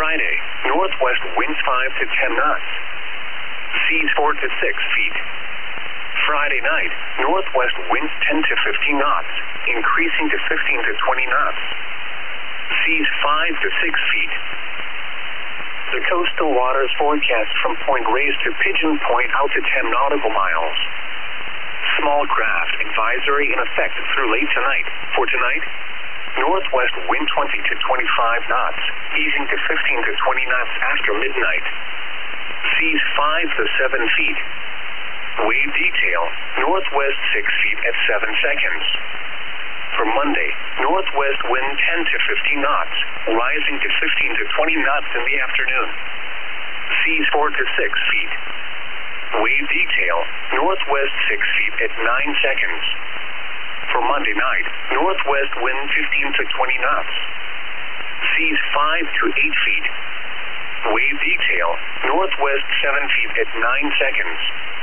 Friday, northwest winds 5 to 10 knots. Seas 4 to 6 feet. Friday night, northwest winds 10 to 15 knots, increasing to 15 to 20 knots. Seas 5 to 6 feet. The coastal waters forecast from Point Reyes to Pigeon Point out to 10 nautical miles. Small craft advisory in effect through late tonight. For tonight, northwest wind 20 to 25 knots, easing to 15 to 20 knots after midnight. Seas 5 to 7 feet. Wave detail, northwest 6 feet at 7 seconds. For Monday, northwest wind 10 to 15 knots, rising to 15 to 20 knots in the afternoon. Seas 4 to 6 feet. Wave detail, northwest 6 feet at 9 seconds. For Monday night, northwest wind 15 to 20 knots. Seas 5 to 8 feet. Wave detail, northwest 7 feet at 9 seconds.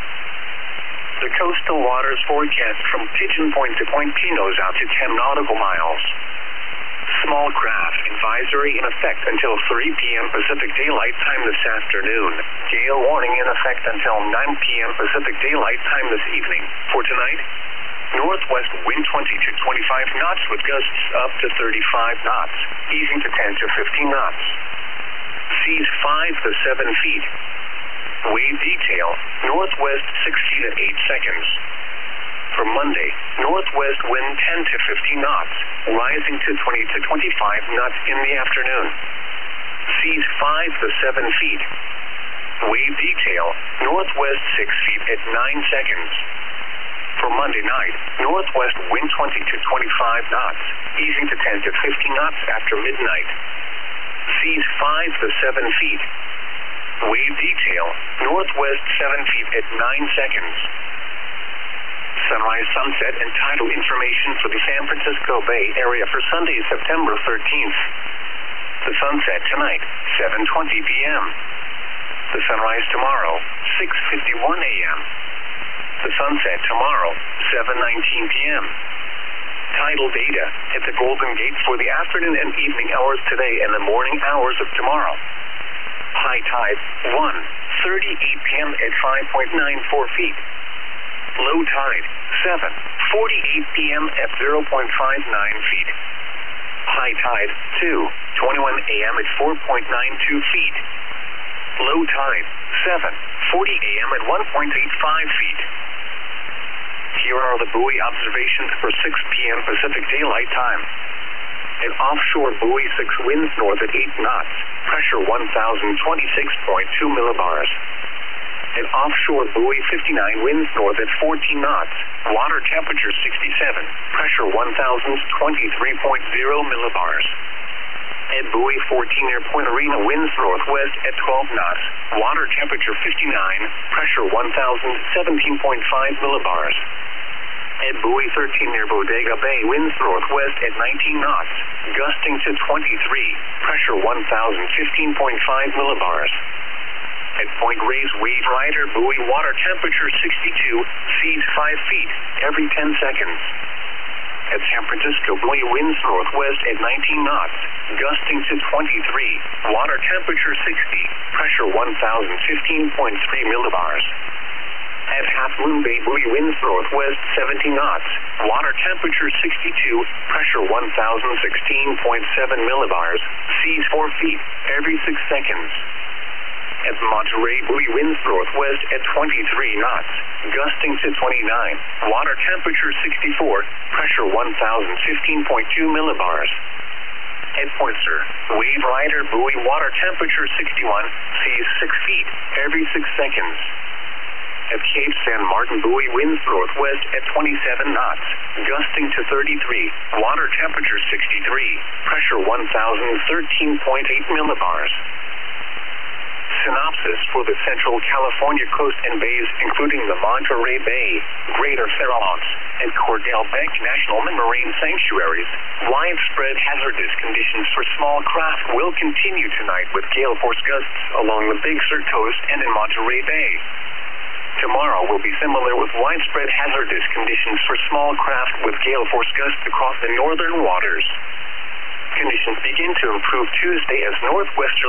The coastal waters forecast from Pigeon Point to Point Pinos out to 10 nautical miles. Small craft advisory in effect until 3 p.m. Pacific Daylight Time this afternoon. Gale warning in effect until 9 p.m. Pacific Daylight Time this evening. For tonight, northwest wind 20 to 25 knots with gusts up to 35 knots, easing to 10 to 15 knots. Seas 5 to 7 feet. Wave detail, northwest 60 to 8 seconds. For Monday, northwest wind 10 to 15 knots, rising to 20 to 25 knots in the afternoon. Seas 5 to 7 feet. Wave detail, northwest 6 feet at 9 seconds. For Monday night, northwest wind 20 to 25 knots, easing to 10 to 15 knots after midnight. Seas 5 to 7 feet. Wave detail, northwest 7 feet at 9 seconds. Sunrise, sunset, and tidal information for the San Francisco Bay Area for Sunday, September 13th. The sunset tonight, 7:20 p.m. The sunrise tomorrow, 6:51 a.m. The sunset tomorrow, 7:19 p.m. Tidal data at the Golden Gate for the afternoon and evening hours today and the morning hours of tomorrow. High tide, 1:38 p.m. at 5.94 feet. Low tide, 7:48 p.m. at 0.59 feet. High tide, 2:21 a.m. at 4.92 feet. Low tide, 7:40 a.m. at 1.85 feet. Here are the buoy observations for 6 p.m. Pacific Daylight Time. An offshore buoy 6 winds north at 8 knots, pressure 1,026.2 millibars. An offshore buoy 59 winds north at 14 knots, water temperature 67, pressure 1,023.0 millibars. At buoy 14 near Point Arena winds northwest at 12 knots, water temperature 59, pressure 1,017.5 millibars. At buoy 13 near Bodega Bay winds northwest at 19 knots, gusting to 23, pressure 1,015.5 millibars. At Point Reyes Wave Rider buoy water temperature 62, seas 5 feet every 10 seconds. At San Francisco buoy winds northwest at 19 knots, gusting to 23, water temperature 60, pressure 1,015.3 millibars. At Half Moon Bay buoy winds northwest 70 knots, water temperature 62, pressure 1,016.7 millibars, seas 4 feet every 6 seconds. At Monterey buoy winds northwest at 23 knots, gusting to 29, water temperature 64, pressure 1,015.2 millibars. At Pointer, Wave Rider buoy water temperature 61, seas 6 feet every 6 seconds. At Cape San Martin buoy winds northwest at 27 knots, gusting to 33, water temperature 63, pressure 1,013.8 millibars. Synopsis for the Central California coast and bays, including the Monterey Bay, Greater Farallones, and Cordell Bank National Marine Sanctuaries. Widespread hazardous conditions for small craft will continue tonight with gale force gusts along the Big Sur coast and in Monterey Bay. Tomorrow will be similar with widespread hazardous conditions for small craft with gale force gusts across the northern waters. Conditions begin to improve Tuesday as northwesterly